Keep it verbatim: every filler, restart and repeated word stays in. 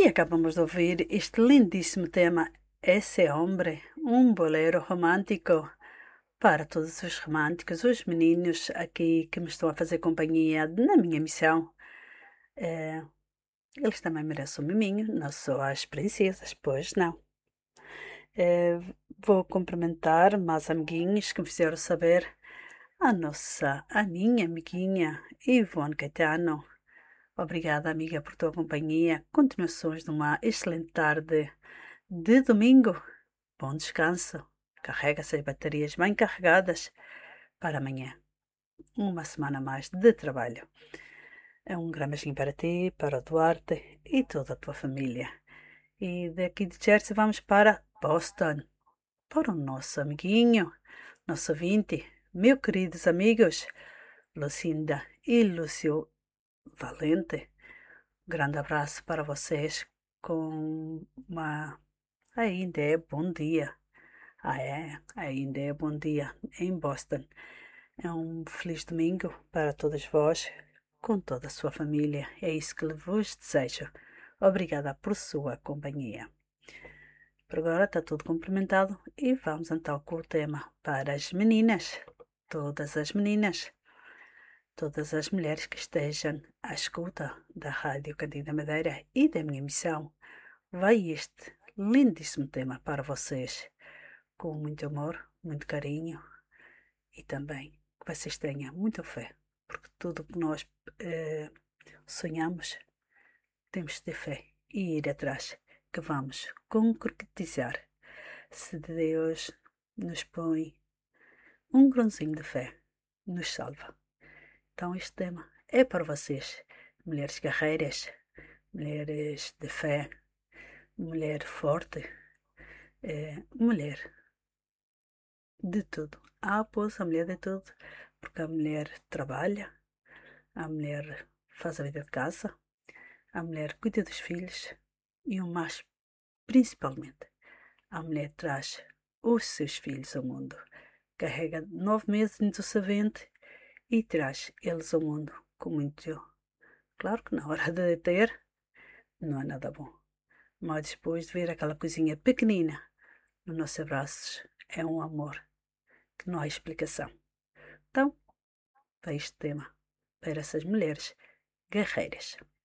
acabamos de ouvir este lindíssimo tema, Esse Hombre, um bolero romântico para todos os românticos, os meninos aqui que me estão a fazer companhia na minha missão. Eh, eles também merecem um miminho, não só as princesas, pois não. Eh, vou cumprimentar mais amiguinhos que me fizeram saber a nossa, a minha amiguinha Ivone Caetano. Obrigada, amiga, por tua companhia. Continuações de uma excelente tarde de domingo. Bom descanso. Carrega essas baterias bem carregadas para amanhã. Uma semana mais de trabalho. É um grande beijinho para ti, para o Duarte e toda a tua família. E daqui de Jersey vamos para Boston, para o nosso amiguinho, nosso ouvinte, meus queridos amigos, Lucinda e Lúcio Valente. Grande abraço para vocês com uma ainda é bom dia. Ah, é, ainda é bom dia em Boston. É um feliz domingo para todos vós, com toda a sua família. É isso que vos desejo. Obrigada por sua companhia. Por agora está tudo cumprimentado e vamos então com o tema para as meninas. Todas as meninas. Todas as mulheres que estejam à escuta da Rádio Candida Madeira e da minha missão, vai este lindíssimo tema para vocês, com muito amor, muito carinho e também que vocês tenham muita fé, porque tudo que nós eh, sonhamos, temos de ter fé e ir atrás, que vamos concretizar. Se Deus nos põe um grãozinho de fé, nos salva. Então este tema é para vocês, mulheres guerreiras, mulheres de fé, mulher forte, é, mulher de tudo. Ah, pois, a mulher de tudo, porque a mulher trabalha, a mulher faz a vida de casa, a mulher cuida dos filhos e o mais principalmente, a mulher traz os seus filhos ao mundo. Carrega nove meses no seu ventre e traz eles ao mundo com muito. Claro que na hora de ter, não é nada bom. Mas depois de ver aquela coisinha pequenina nos nossos braços, é um amor que não há explicação. Então, para este tema, para essas mulheres guerreiras.